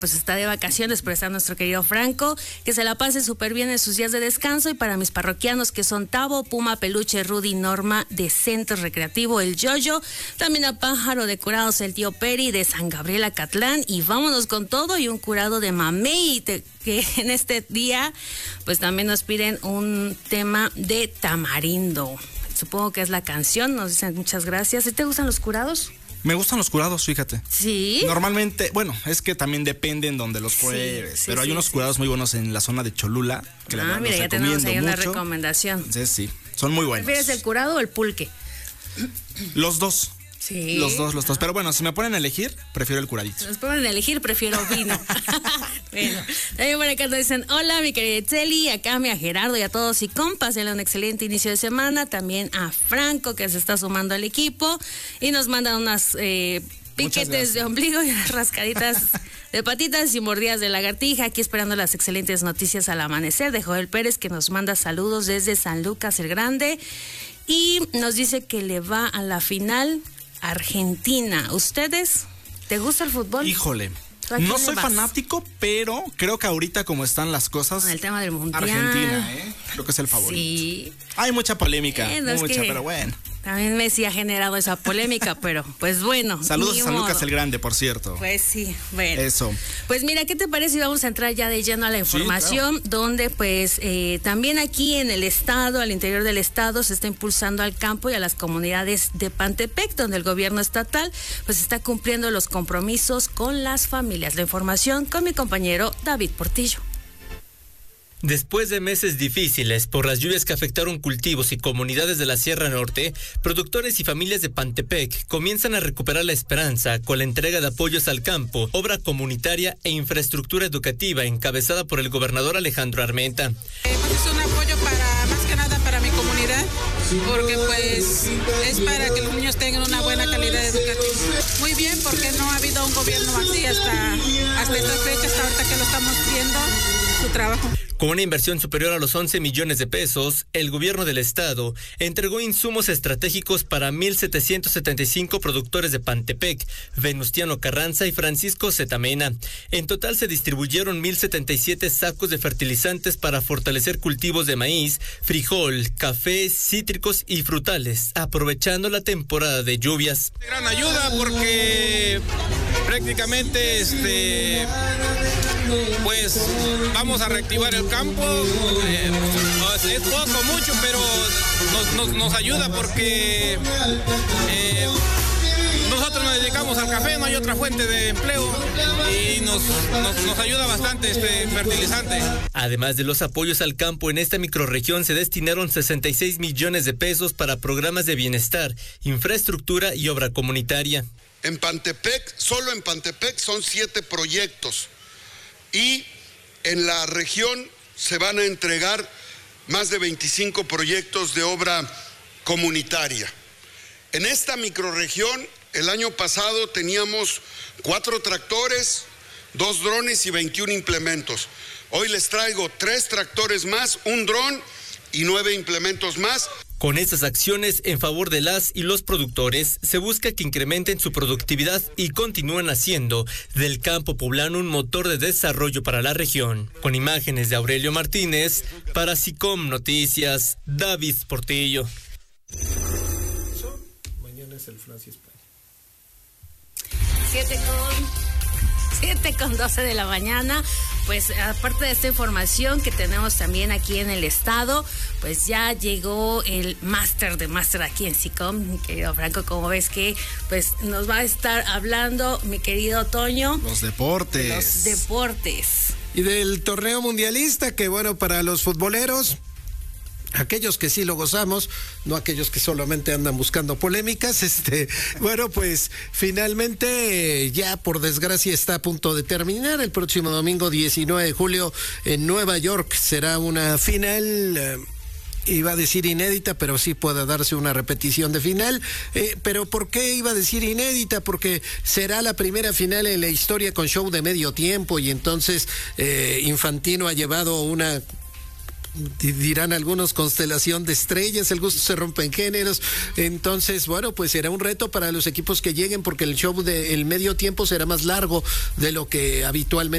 pues está de vacaciones, pero está nuestro querido Franco, que se la pase súper bien en sus días de descanso. Y para mis parroquianos que son Tavo, Puma, Peluche, Rudy, Norma, de Centro Recreativo El Yoyo, también a Pájaro de Curados el Tío Peri, de San Gabriel Acatlán, y vámonos con todo, y un curado de Mamey, que en este día pues también nos piden un tema de Tamarindo. Supongo que es la canción, nos dicen muchas gracias. ¿Y te gustan los curados? Me gustan los curados, fíjate. ¿Sí? Normalmente, bueno, es que también depende en donde los pruebes. Sí, pero hay unos curados muy buenos en la zona de Cholula. Que mira, ya tenemos ahí una recomendación. Entonces, sí, son muy buenos. ¿Prefieres el curado o el pulque? Los dos. Sí. Los dos. Pero bueno, si me ponen a elegir, prefiero el curadito. Si nos ponen a elegir, prefiero vino. Bueno, también por acá nos dicen, hola, mi querida Etzeli, acá a Gerardo y a todos y compas, un excelente inicio de semana. También a Franco, que se está sumando al equipo, y nos mandan unas piquetes de ombligo y unas rascaditas de patitas y mordidas de lagartija. Aquí esperando las excelentes noticias al amanecer de Joel Pérez, que nos manda saludos desde San Lucas el Grande, y nos dice que le va a la final Argentina. ¿Ustedes? ¿Te gusta el fútbol? Híjole, no soy fanático, pero creo que ahorita como están las cosas, con el tema del mundial, Argentina, creo que es el favorito. Sí. Hay mucha polémica, pero bueno. También Messi ha generado esa polémica, pero pues bueno. Saludos a San Lucas el Grande, por cierto. Pues sí, bueno. Eso. Pues mira, ¿qué te parece? Vamos a entrar ya de lleno a la información, sí, claro. Donde pues también aquí en el estado, al interior del estado, se está impulsando al campo y a las comunidades de Pantepec, donde el gobierno estatal pues está cumpliendo los compromisos con las familias. La información con mi compañero David Portillo. Después de meses difíciles por las lluvias que afectaron cultivos y comunidades de la Sierra Norte, productores y familias de Pantepec comienzan a recuperar la esperanza con la entrega de apoyos al campo, obra comunitaria e infraestructura educativa encabezada por el gobernador Alejandro Armenta. Es un apoyo más que nada para mi comunidad, porque pues es para que los niños tengan una buena calidad educativa. Muy bien, porque no ha habido un gobierno así hasta esta fecha, hasta ahorita que lo estamos viendo su trabajo. Con una inversión superior a los 11 millones de pesos, el gobierno del estado entregó insumos estratégicos para 1,775 productores de Pantepec, Venustiano Carranza y Francisco Zetamena. En total se distribuyeron 1,077 sacos de fertilizantes para fortalecer cultivos de maíz, frijol, café, cítricos y frutales, aprovechando la temporada de lluvias. Gran ayuda porque prácticamente pues vamos a reactivar el campo, es poco, mucho, pero nos ayuda porque nosotros nos dedicamos al café, no hay otra fuente de empleo y nos ayuda bastante este fertilizante. Además de los apoyos al campo, en esta microrregión se destinaron 66 millones de pesos para programas de bienestar, infraestructura y obra comunitaria. En Pantepec, solo en Pantepec son 7 proyectos y en la región se van a entregar más de 25 proyectos de obra comunitaria. En esta microrregión, el año pasado teníamos 4 tractores, 2 drones y 21 implementos. Hoy les traigo 3 tractores más, un dron y 9 implementos más. Con estas acciones en favor de las y los productores, se busca que incrementen su productividad y continúen haciendo del campo poblano un motor de desarrollo para la región. Con imágenes de Aurelio Martínez, para SICOM Noticias, David Portillo. Mañana es el Francia España. 7:12 de la mañana. Pues aparte de esta información que tenemos también aquí en el estado, pues ya llegó el máster de máster aquí en SICOM, mi querido Franco. Como ves que pues nos va a estar hablando mi querido Toño. Los deportes. Y del torneo mundialista, que bueno, para los futboleros, aquellos que sí lo gozamos, no aquellos que solamente andan buscando polémicas, bueno, pues finalmente ya por desgracia está a punto de terminar. El próximo domingo 19 de julio en Nueva York será una final, iba a decir inédita, pero sí puede darse una repetición de final. Pero ¿por qué iba a decir inédita? Porque será la primera final en la historia con show de medio tiempo, y entonces Infantino ha llevado una, dirán algunos, constelación de estrellas. El gusto se rompe en géneros. Entonces, bueno, pues será un reto para los equipos que lleguen, porque el show del medio tiempo será más largo de lo que habitualmente